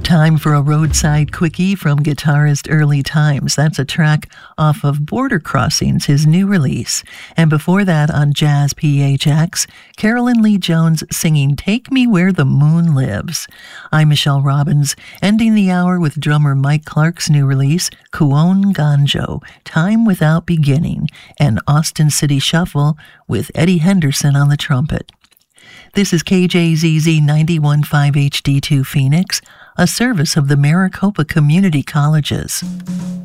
Time for a roadside quickie from guitarist Early Times. That's a track off of Border Crossings, his new release. And before that, on Jazz PHX, Carolyn Lee Jones singing Take Me Where the Moon Lives. I'm Michelle Robbins, ending the hour with drummer Mike Clark's new release, Kuon Ganjo, Time Without Beginning, and Austin City Shuffle with Eddie Henderson on the trumpet. This is KJZZ 91.5 HD2 Phoenix, a service of the Maricopa Community Colleges.